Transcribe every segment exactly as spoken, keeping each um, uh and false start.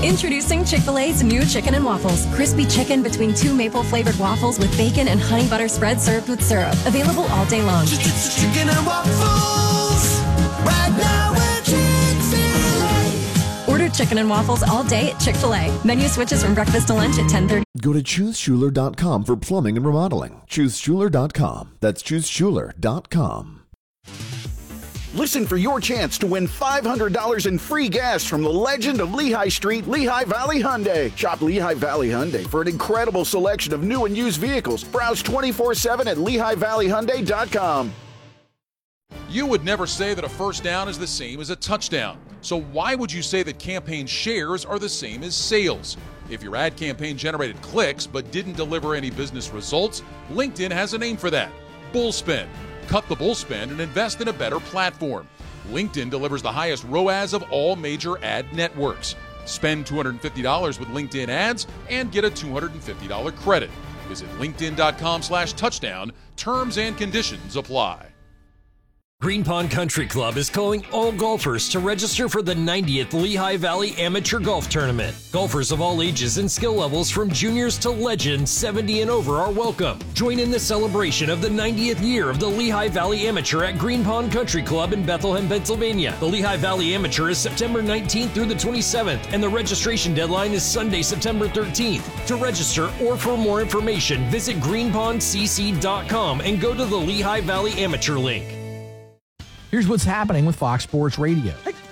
Introducing Chick-fil-A's new Chicken and Waffles. Crispy chicken between two maple-flavored waffles with bacon and honey butter spread served with syrup. Available all day long. Chicken and Waffles, right now at Chick-fil-A. Order Chicken and Waffles all day at Chick-fil-A. Menu switches from breakfast to lunch at ten thirty. Go to choose schuler dot com for plumbing and remodeling. choose schuler dot com. That's choose schuler dot com. Listen for your chance to win five hundred dollars in free gas from the legend of Lehigh Street, Lehigh Valley Hyundai. Shop Lehigh Valley Hyundai for an incredible selection of new and used vehicles. Browse twenty-four seven at lehigh valley hyundai dot com. You would never say that a first down is the same as a touchdown. So why would you say that campaign shares are the same as sales? If your ad campaign generated clicks but didn't deliver any business results, LinkedIn has a name for that: bullspend. Cut the bull spend and invest in a better platform. LinkedIn delivers the highest R O A S of all major ad networks. Spend two hundred fifty dollars with LinkedIn ads and get a two hundred fifty dollars credit. Visit linkedin.com slash touchdown. Terms and conditions apply. Green Pond Country Club is calling all golfers to register for the ninetieth Lehigh Valley Amateur Golf Tournament. Golfers of all ages and skill levels from juniors to legends seventy and over are welcome. Join in the celebration of the ninetieth year of the Lehigh Valley Amateur at Green Pond Country Club in Bethlehem, Pennsylvania. The Lehigh Valley Amateur is September nineteenth through the twenty-seventh, and the registration deadline is Sunday, September thirteenth. To register or for more information, visit green pond c c dot com and go to the Lehigh Valley Amateur link. Here's what's happening with Fox Sports Radio.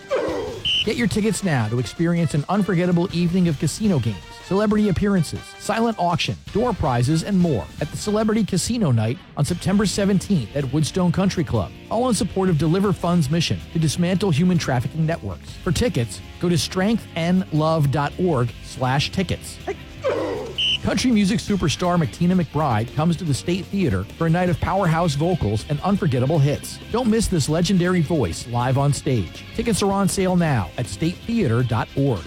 Get your tickets now to experience an unforgettable evening of casino games, celebrity appearances, silent auction, door prizes, and more at the Celebrity Casino Night on September seventeenth at Woodstone Country Club, all in support of Deliver Fund's mission to dismantle human trafficking networks. For tickets, go to strengthandlove.org slash tickets. Country music superstar McTina McBride comes to the State Theater for a night of powerhouse vocals and unforgettable hits. Don't miss this legendary voice live on stage. Tickets are on sale now at state theater dot org.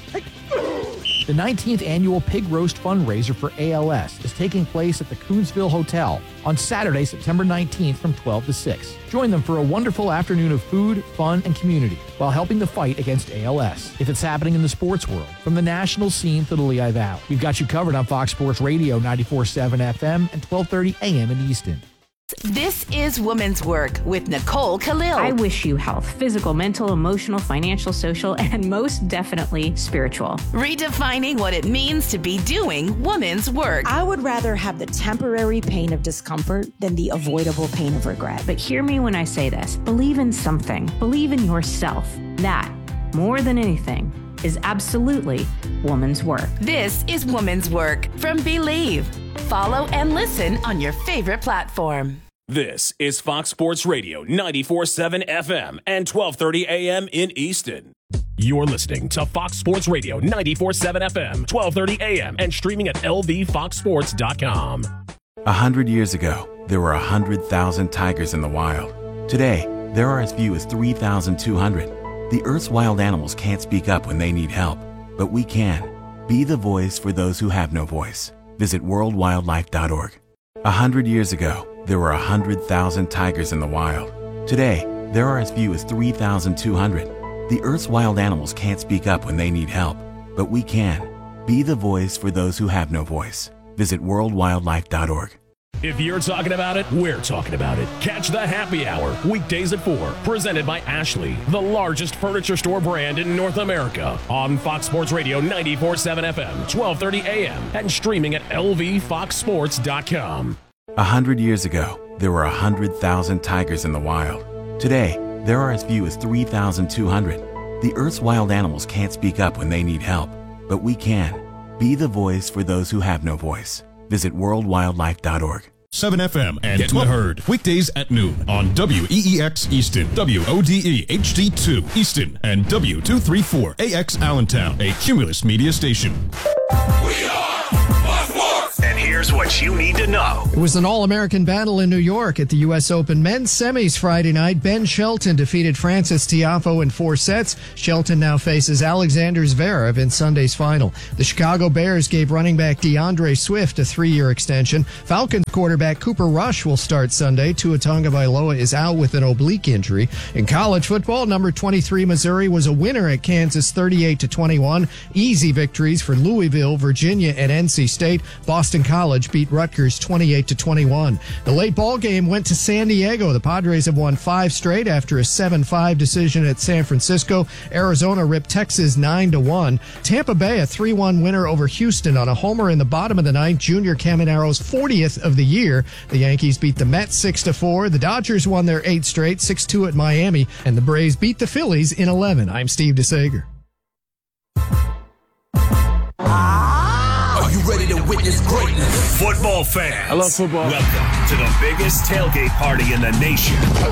The nineteenth annual Pig Roast fundraiser for A L S is taking place at the Coonsville Hotel on Saturday, September nineteenth from twelve to six. Join them for a wonderful afternoon of food, fun, and community while helping the fight against A L S. If it's happening in the sports world, from the national scene to the Lehigh Valley, we've got you covered on Fox Sports Radio ninety-four point seven F M and twelve thirty A M in Easton. This is Women's Work with Nicole Khalil. I wish you health, physical, mental, emotional, financial, social, and most definitely spiritual. Redefining what it means to be doing women's work. I would rather have the temporary pain of discomfort than the avoidable pain of regret. But hear me when I say this. Believe in something. Believe in yourself. That, more than anything, is absolutely woman's work. This is Woman's Work from Believe. Follow and listen on your favorite platform. This is Fox Sports Radio ninety-four point seven F M and twelve thirty A M in Easton. You're listening to Fox Sports Radio ninety-four point seven F M, twelve thirty A M, and streaming at L V fox sports dot com. A hundred years ago, there were a hundred thousand tigers in the wild. Today, there are as few as three thousand two hundred. The Earth's wild animals can't speak up when they need help, but we can. Be the voice for those who have no voice. Visit world wildlife dot org. A hundred years ago, there were a hundred thousand tigers in the wild. Today, there are as few as three thousand two hundred. The Earth's wild animals can't speak up when they need help, but we can. Be the voice for those who have no voice. Visit world wildlife dot org. If you're talking about it, we're talking about it. Catch the Happy Hour, weekdays at four, presented by Ashley, the largest furniture store brand in North America, on Fox Sports Radio ninety-four point seven F M, twelve thirty A M, and streaming at L V fox sports dot com. A hundred years ago, there were a hundred thousand tigers in the wild. Today, there are as few as three thousand two hundred. The Earth's wild animals can't speak up when they need help, but we can. Be the voice for those who have no voice. Visit world wildlife dot org. seven F M and Get in the Herd, weekdays at noon on W E E X Easton, W O D E H D two Easton, and W two thirty-four A X Allentown, a Cumulus media station. We are Fox Sports. And here's what you need to know. It was an all-American battle in New York at the U S Open men's semis Friday night. Ben Shelton defeated Francis Tiafoe in four sets. Shelton now faces Alexander Zverev in Sunday's final. The Chicago Bears gave running back DeAndre Swift a three-year extension. Falcons quarterback Cooper Rush will start Sunday. Tua Tagovailoa is out with an oblique injury. In college football, number twenty-three Missouri was a winner at Kansas thirty-eight to twenty-one. Easy victories for Louisville, Virginia, and N C State. Boston College beat Rutgers twenty-eight to twenty-one. The late ball game went to San Diego. The Padres have won five straight after a seven five decision at San Francisco. Arizona ripped Texas nine to one. Tampa Bay a three one winner over Houston on a homer in the bottom of the ninth. Junior Caminaro's fortieth of the year. The Yankees beat the Mets six to four. The Dodgers won their eighth straight, six two at Miami, and the Braves beat the Phillies in eleven. I'm Steve DeSager. Are you ready to witness greatness? Football fans. I love football. Welcome to the biggest tailgate party in the nation.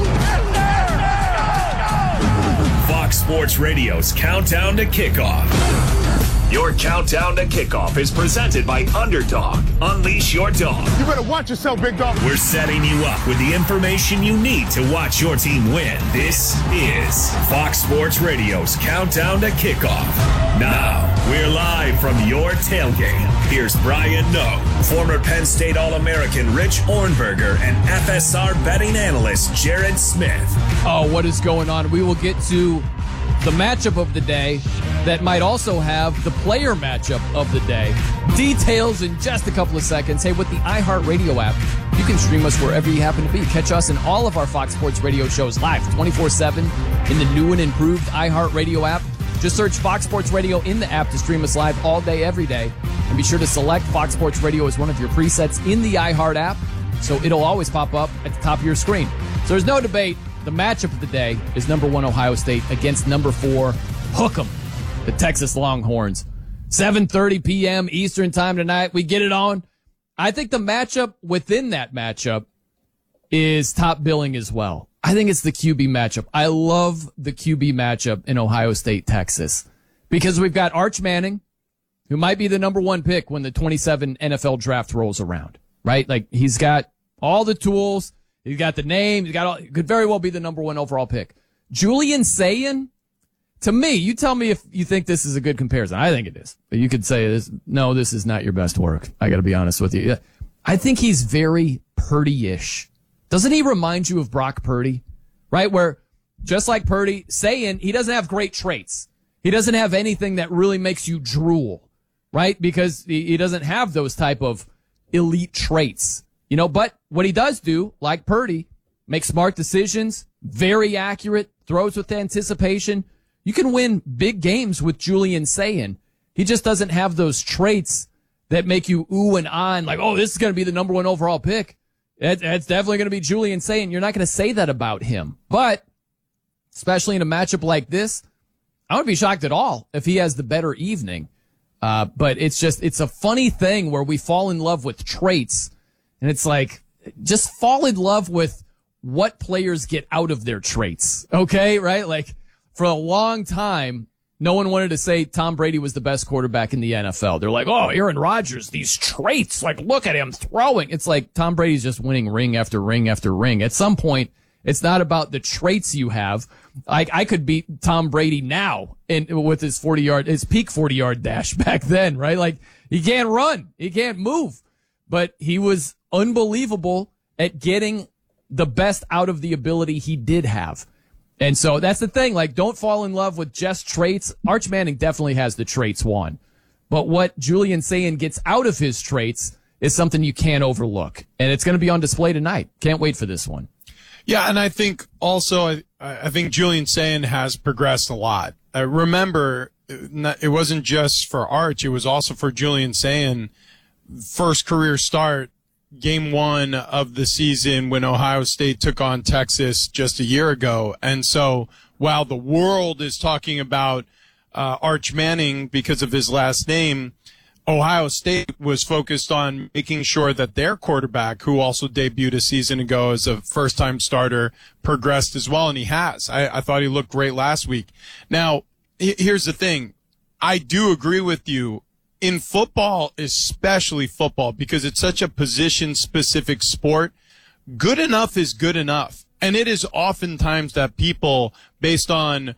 Fox Sports Radio's Countdown to Kickoff. Your Countdown to Kickoff is presented by Underdog. Unleash your dog. You better watch yourself, big dog. We're setting you up with the information you need to watch your team win. This is Fox Sports Radio's Countdown to Kickoff. Now, we're live from your tailgate. Here's Brian Noe, former Penn State All-American Rich Ornberger, and F S R betting analyst Jared Smith. Oh, what is going on? We will get to the matchup of the day that might also have the player matchup of the day. Details in just a couple of seconds. Hey, with the iHeartRadio app, you can stream us wherever you happen to be. Catch us in all of our Fox Sports Radio shows live twenty-four seven in the new and improved iHeartRadio app. Just search Fox Sports Radio in the app to stream us live all day, every day. And be sure to select Fox Sports Radio as one of your presets in the iHeart app, so it'll always pop up at the top of your screen. So there's no debate. The matchup of the day is number one Ohio State against number four Hook 'em, the Texas Longhorns. seven thirty p.m. Eastern time tonight. We get it on. I think the matchup within that matchup is top billing as well. I think it's the Q B matchup. I love the Q B matchup in Ohio State, Texas, because we've got Arch Manning, who might be the number one pick when the twenty-seven N F L draft rolls around, right? Like, he's got all the tools. He's got the name. He's got all, could very well be the number one overall pick. Julian Sayin, to me, you tell me if you think this is a good comparison. I think it is. But you could say this, no, this is not your best work. I got to be honest with you. I think he's very Purdy-ish. Doesn't he remind you of Brock Purdy? Right? Where, just like Purdy, Sayin, he doesn't have great traits. He doesn't have anything that really makes you drool. Right? Because he doesn't have those type of elite traits. You know, but what he does do, like Purdy, make smart decisions, very accurate, throws with anticipation. You can win big games with Julian Sayin. He just doesn't have those traits that make you ooh and ah and like, oh, this is going to be the number one overall pick. It, it's definitely going to be Julian Sayin. You're not going to say that about him. But, especially in a matchup like this, I wouldn't be shocked at all if he has the better evening. Uh, but it's just, it's a funny thing where we fall in love with traits. And it's like, just fall in love with what players get out of their traits. Okay, right? Like, for a long time, no one wanted to say Tom Brady was the best quarterback in the N F L. They're like, oh, Aaron Rodgers, these traits, like, look at him throwing. It's like Tom Brady's just winning ring after ring after ring. At some point, it's not about the traits you have. I, I could beat Tom Brady now in, with his forty yard, his peak forty yard dash back then, right? Like, he can't run. He can't move. But he was unbelievable at getting the best out of the ability he did have. And so that's the thing. Like, don't fall in love with just traits. Arch Manning definitely has the traits one. But what Julian Sayin gets out of his traits is something you can't overlook. And it's going to be on display tonight. Can't wait for this one. Yeah, and I think also, I, I think Julian Sayin has progressed a lot. I remember, it wasn't just for Arch, it was also for Julian Sayin. First career start, game one of the season when Ohio State took on Texas just a year ago. And so while the world is talking about uh, Arch Manning because of his last name, Ohio State was focused on making sure that their quarterback, who also debuted a season ago as a first-time starter, progressed as well, and he has. I, I thought he looked great last week. Now, here's the thing. I do agree with you. In football, especially football, because it's such a position-specific sport, good enough is good enough. And it is oftentimes that people, based on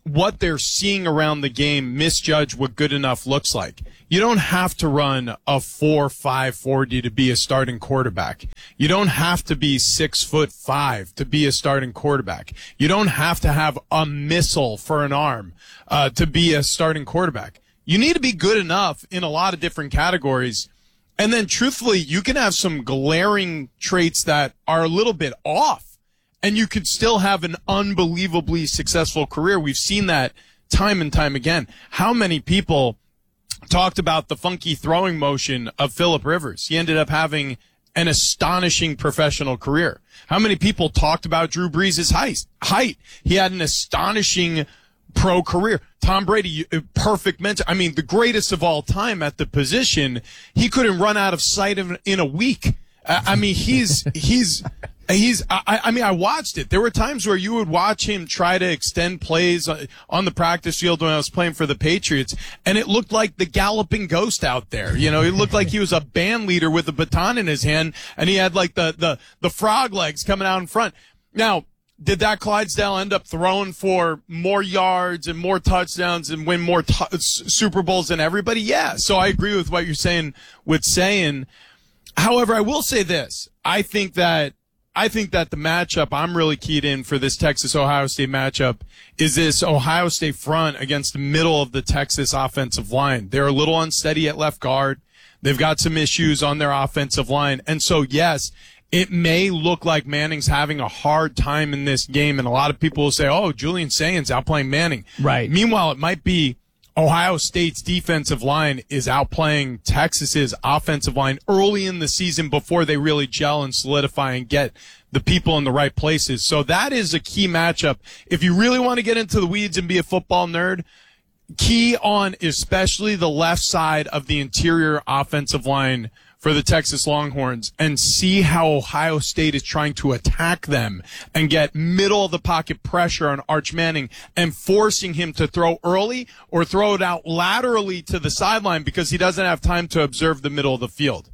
what they're seeing around the game misjudge what good enough looks like. You don't have to run a four five forty to be a starting quarterback. You don't have to be six foot five to be a starting quarterback. You don't have to have a missile for an arm uh, to be a starting quarterback. You need to be good enough in a lot of different categories. And then truthfully, you can have some glaring traits that are a little bit off, and you could still have an unbelievably successful career. We've seen that time and time again. How many people talked about the funky throwing motion of Phillip Rivers? He ended up having an astonishing professional career. How many people talked about Drew Brees' height? He had an astonishing pro career. Tom Brady, perfect mentor. I mean, the greatest of all time at the position. He couldn't run out of sight in, in a week. I mean, he's, he's, he's, I, I mean, I watched it. There were times where you would watch him try to extend plays on the practice field when I was playing for the Patriots, and it looked like the galloping ghost out there. You know, it looked like he was a band leader with a baton in his hand, and he had like the, the, the frog legs coming out in front. Now, did that Clydesdale end up throwing for more yards and more touchdowns and win more t- Super Bowls than everybody? Yeah. So I agree with what you're saying with saying. However, I will say this. I think that I think that the matchup I'm really keyed in for this Texas-Ohio State matchup is this Ohio State front against the middle of the Texas offensive line. They're a little unsteady at left guard. They've got some issues on their offensive line. And so, yes, it may look like Manning's having a hard time in this game, and a lot of people will say, oh, Julian Saint's outplaying Manning. Right. Meanwhile, it might be Ohio State's defensive line is outplaying Texas's offensive line early in the season before they really gel and solidify and get the people in the right places. So that is a key matchup. If you really want to get into the weeds and be a football nerd, key on especially the left side of the interior offensive line for the Texas Longhorns and see how Ohio State is trying to attack them and get middle of the pocket pressure on Arch Manning and forcing him to throw early or throw it out laterally to the sideline because he doesn't have time to observe the middle of the field.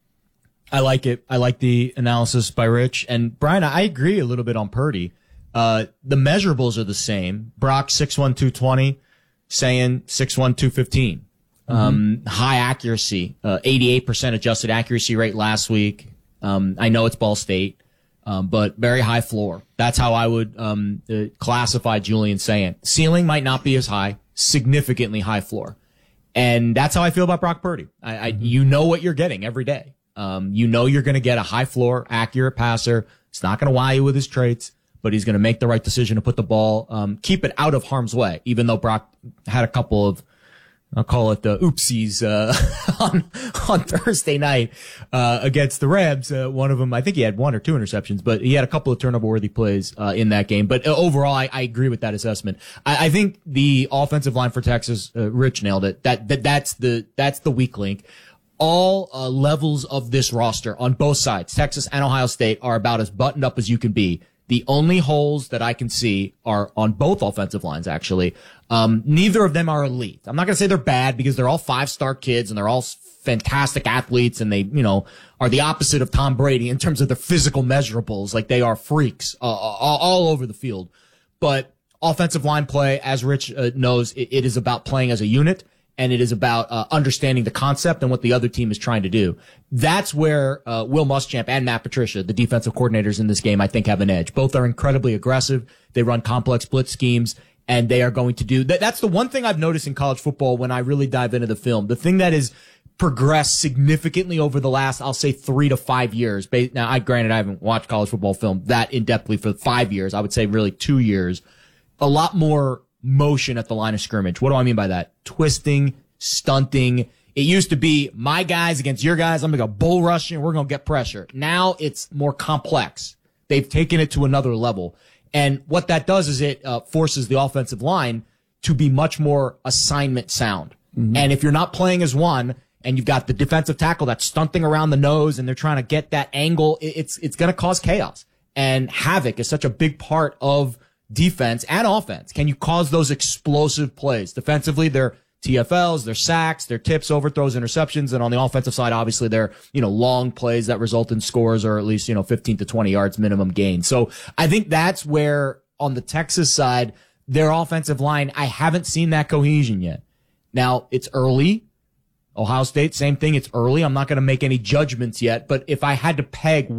I like it. I like the analysis by Rich. And Brian, I agree a little bit on Purdy. Uh, the measurables are the same. Brock, six one, two twenty, saying six one, two fifteen. Um, mm-hmm. High accuracy, uh, eighty-eight percent adjusted accuracy rate last week. Um, I know it's Ball State, um, but very high floor. That's how I would, um, uh, classify Julian Saint. Ceiling might not be as high, significantly high floor. And that's how I feel about Brock Purdy. I, I mm-hmm. you know what you're getting every day. Um, you know you're going to get a high floor, accurate passer. It's not going to wow you with his traits, but he's going to make the right decision to put the ball, um, keep it out of harm's way, even though Brock had a couple of, I'll call it the oopsies, uh, on, on Thursday night, uh, against the Rams. Uh, one of them, I think he had one or two interceptions, but he had a couple of turnover worthy plays, uh, in that game. But uh, overall, I, I agree with that assessment. I, I think the offensive line for Texas, uh, Rich nailed it. That, that, that's the, that's the weak link. All, uh, levels of this roster on both sides, Texas and Ohio State, are about as buttoned up as you can be. The only holes that I can see are on both offensive lines, actually. Um, neither of them are elite. I'm not going to say they're bad because they're all five-star kids and they're all fantastic athletes and they, you know, are the opposite of Tom Brady in terms of their physical measurables. Like they are freaks, uh, all, all over the field. But offensive line play, as Rich uh, knows, it, it is about playing as a unit. And it is about uh, understanding the concept and what the other team is trying to do. That's where uh, Will Muschamp and Matt Patricia, the defensive coordinators in this game, I think have an edge. Both are incredibly aggressive. They run complex blitz schemes, and they are going to do that. That's the one thing I've noticed in college football when I really dive into the film. The thing that has progressed significantly over the last, I'll say, three to five years. Now, I granted I haven't watched college football film that in-depthly for five years. I would say really two years. A lot more motion at the line of scrimmage. What do I mean by that? Twisting, stunting. It used to be my guys against your guys. I'm going to go bull rushing. We're going to get pressure. Now it's more complex. They've taken it to another level. And what that does is it uh, forces the offensive line to be much more assignment sound. Mm-hmm. And if you're not playing as one and you've got the defensive tackle that's stunting around the nose and they're trying to get that angle, it's, it's going to cause chaos. And havoc is such a big part of defense and offense. Can you cause those explosive plays? Defensively, they're T F Ls, they're sacks, they're tips, overthrows, interceptions. And on the offensive side, obviously, they're, you know, long plays that result in scores or at least, you know, fifteen to twenty yards minimum gain. So I think that's where on the Texas side, their offensive line, I haven't seen that cohesion yet. Now, it's early. Ohio State, same thing. It's early. I'm not going to make any judgments yet. But if I had to peg